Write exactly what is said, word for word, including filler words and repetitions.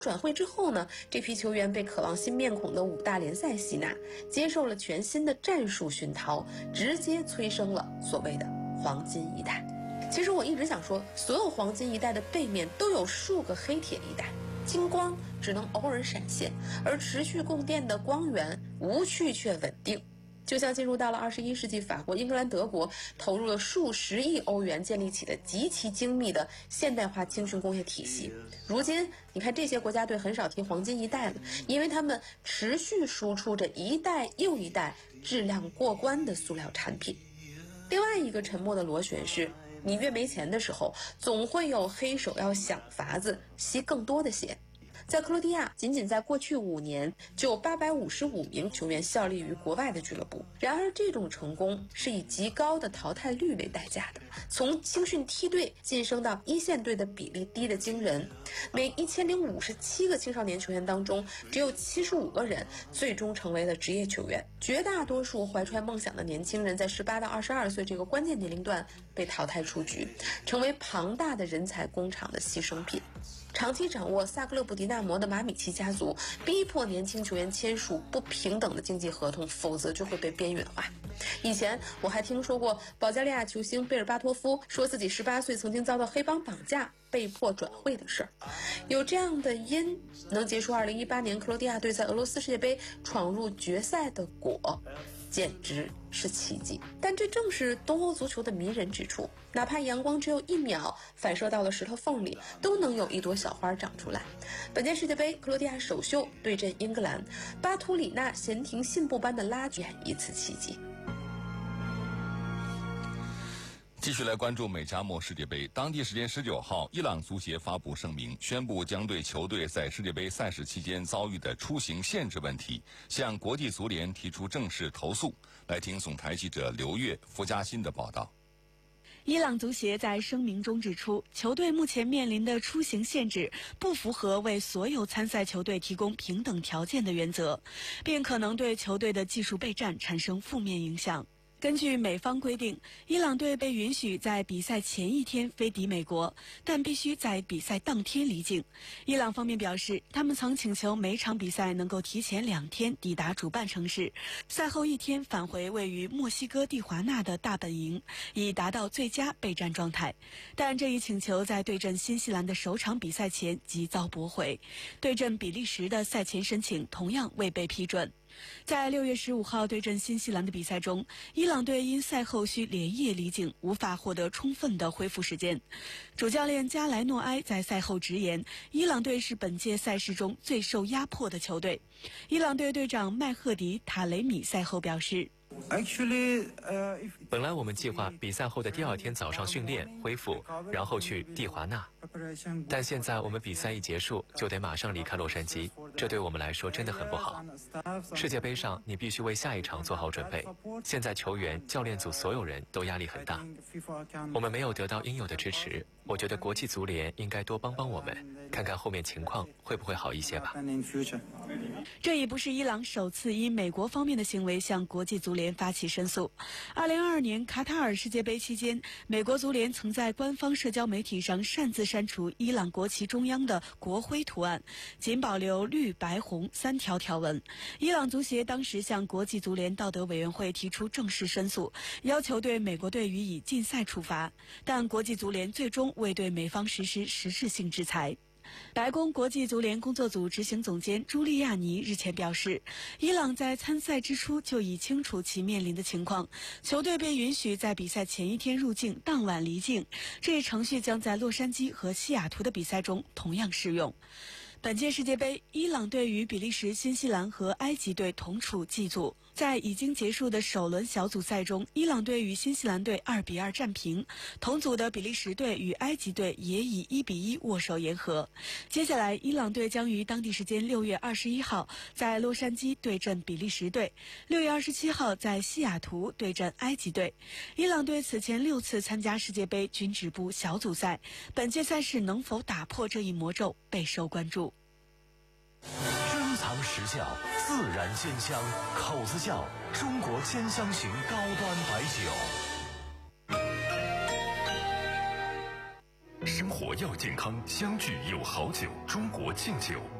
转会之后呢，这批球员被渴望新面孔的五大联赛吸纳，接受了全新的战术熏陶，直接催生了所谓的黄金一代。其实我一直想说，所有黄金一代的背面都有数个黑铁一代，金光只能偶尔闪现，而持续供电的光源无趣却稳定。就像进入到了二十一世纪，法国、英格兰、德国投入了数十亿欧元建立起的极其精密的现代化青训工业体系。如今你看这些国家队很少提黄金一代了，因为他们持续输出着一代又一代质量过关的塑料产品。另外一个沉默的螺旋是，你越没钱的时候，总会有黑手要想法子吸更多的血。在克罗地亚，仅仅在过去五年就有八百五十五名球员效力于国外的俱乐部。然而这种成功是以极高的淘汰率为代价的，从青训梯队晋升到一线队的比例低得惊人，每一千零五十七个青少年球员当中，只有七十五个人最终成为了职业球员。绝大多数怀揣梦想的年轻人在十八到二十二岁这个关键年龄段被淘汰出局，成为庞大的人才工厂的牺牲品。长期掌握萨格勒布迪纳摩的马米奇家族逼迫年轻球员签署不平等的经济合同，否则就会被边缘化。以前我还听说过保加利亚球星贝尔巴托夫说自己十八岁曾经遭到黑帮绑架被迫转会的事儿。有这样的因能结束二零一八年克罗地亚队在俄罗斯世界杯闯入决赛的果，简直是奇迹。但这正是东欧足球的迷人之处，哪怕阳光只有一秒反射到了石头缝里，都能有一朵小花长出来。本届世界杯，克罗地亚首秀对阵英格兰，巴图里纳闲庭信步般的拉卷一次奇迹。 继续来关注美加墨世界杯。当地时间十九号，伊朗足协发布声明，宣布将对球队在世界杯赛事期间遭遇的出行限制问题向国际足联提出正式投诉。来听总台记者刘越、付嘉欣的报道。 伊朗足协在声明中指出，球队目前面临的出行限制不符合为所有参赛球队提供平等条件的原则，并可能对球队的技术备战产生负面影响。根据美方规定，伊朗队被允许在比赛前一天飞抵美国，但必须在比赛当天离境。伊朗方面表示，他们曾请求每场比赛能够提前两天抵达主办城市，赛后一天返回位于墨西哥蒂华纳的大本营，以达到最佳备战状态。但这一请求在对阵新西兰的首场比赛前即遭驳回，对阵比利时的赛前申请同样未被批准。在六月十五号对阵新西兰的比赛中，伊朗队因赛后需连夜离境，无法获得充分的恢复时间。主教练加莱诺埃在赛后直言，伊朗队是本届赛事中最受压迫的球队。伊朗队队长麦赫迪·塔雷米赛后表示， 本来我们计划比赛后的第二天早上训练恢复，然后去蒂华纳，但现在我们比赛一结束就得马上离开洛杉矶，这对我们来说真的很不好。世界杯上你必须为下一场做好准备，现在球员、教练组所有人都压力很大，我们没有得到应有的支持，我觉得国际足联应该多帮帮我们，看看后面情况会不会好一些吧。 这已不是伊朗首次因美国方面的行为向国际足联发起申诉。二零二二年卡塔尔世界杯期间，美国足联曾在官方社交媒体上擅自删除伊朗国旗中央的国徽图案，仅保留绿、白、红三条条纹。伊朗足协当时向国际足联道德委员会提出正式申诉，要求对美国队予以禁赛处罚，但国际足联最终未对美方实施实质性制裁。白宫国际足联工作组执行总监朱利亚尼日前表示，伊朗在参赛之初就已清楚其面临的情况，球队被允许在比赛前一天入境，当晚离境，这一程序将在洛杉矶和西雅图的比赛中同样适用。本届世界杯，伊朗队与比利时、新西兰和埃及队同处 G 组。在已经结束的首轮小组赛中，伊朗队与新西兰队二比二战平，同组的比利时队与埃及队也以一比一握手言和。接下来，伊朗队将于当地时间六月二十一号在洛杉矶对阵比利时队，六月二十七号在西雅图对阵埃及队。伊朗队此前六次参加世界杯均止步小组赛，本届赛事能否打破这一魔咒备受关注。 珍藏实效，自然鲜香，口子窖中国千香型高端白酒。 生活国药健康，相聚有好酒，中国敬酒。